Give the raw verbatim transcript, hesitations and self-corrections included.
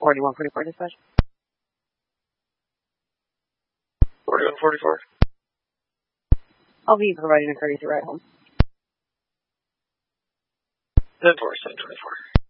forty-one forty-four dispatch. forty-one forty-four. I'll be providing a courtesy ride home. ten four, seven twenty-four.